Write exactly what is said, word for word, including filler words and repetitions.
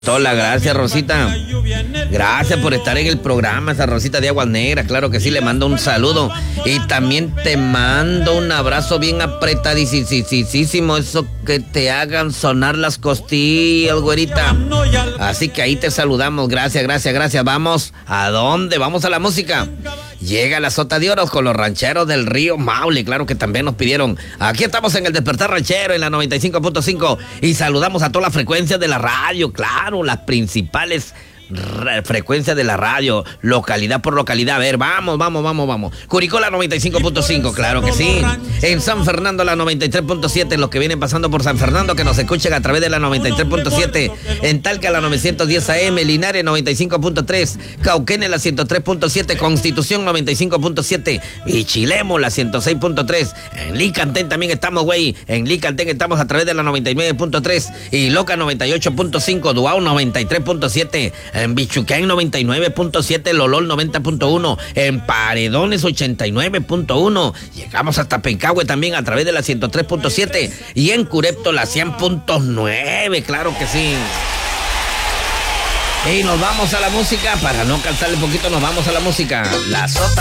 Hola, gracias Rosita. Gracias por estar en el programa, esa Rosita de Aguas Negras. Claro que sí, le mando un saludo. Y también te mando un abrazo bien apretadísimo. Eso que te hagan sonar las costillas, güerita. Así que ahí te saludamos. Gracias, gracias, gracias. Vamos, ¿a dónde? Vamos a la música. Llega la Sota de Oros con los rancheros del río Maule, claro que también nos pidieron. Aquí estamos en el Despertar Ranchero en la noventa y cinco punto cinco y saludamos a todas las frecuencias de la radio, claro, las principales frecuencias de la radio, localidad por localidad. A ver, vamos, vamos, vamos, vamos. Curicó la noventa y cinco punto cinco, claro que sí. En San Fernando la noventa y tres punto siete, los que vienen pasando por San Fernando que nos escuchen a través de la noventa y tres punto siete. En Talca la novecientos diez A M, Linares noventa y cinco punto tres, Cauquenes la ciento tres punto siete, Constitución noventa y cinco punto siete y Chilemo la ciento seis punto tres. En Licantén también estamos, güey. En Licantén estamos a través de la noventa y nueve punto tres y Loca noventa y ocho punto cinco, Duao noventa y tres punto siete. En Bichuquén noventa y nueve punto siete, Lolol noventa punto uno, en Paredones ochenta y nueve punto uno, llegamos hasta Pencahue también a través de la ciento tres punto siete y en Curepto la cien punto nueve, claro que sí. Y nos vamos a la música, para no cansarle un poquito, nos vamos a la música. La Sota